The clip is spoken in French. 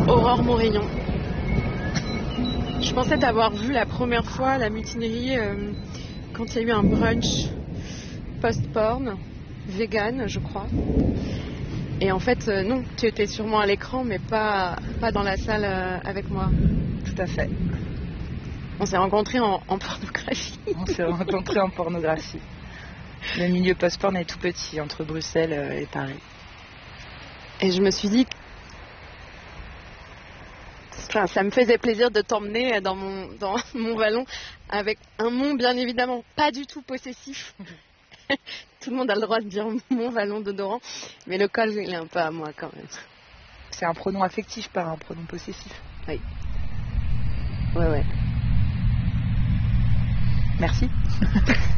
Aurore Morillon. Je pensais t'avoir vu la première fois à la mutinerie quand il y a eu un brunch post-porn, vegan je crois. Et en fait non, tu étais sûrement à l'écran mais pas dans la salle avec moi. Tout à fait. On s'est rencontrés en pornographie. On s'est rencontrés en pornographie. Le milieu post-porn est tout petit entre Bruxelles et Paris. Et je me suis dit, enfin, ça me faisait plaisir de t'emmener dans mon vallon avec un nom bien évidemment pas du tout possessif. Tout le monde a le droit de dire mon vallon d'odorant, mais le col il est un peu à moi quand même. C'est un pronom affectif, pas un pronom possessif. Oui. Ouais. Merci.